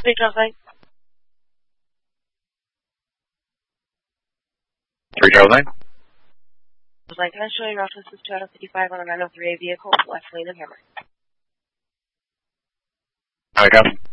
Hey, Charles. 3 Charles 9. Can I show you Route 55 on a 903A vehicle, left lane and hammer? Alright, copy.